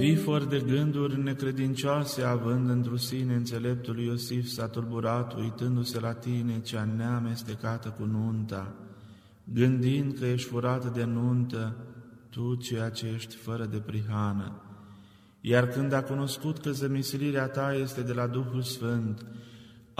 Fii fără de gânduri necredincioase, având într-o sine înțeleptul lui Iosif s-a tulburat, uitându-se la tine, cea neamestecată cu nunta, gândind că ești furată de nuntă, tu ceea ce ești fără de prihană. Iar când a cunoscut că zămislirea ta este de la Duhul Sfânt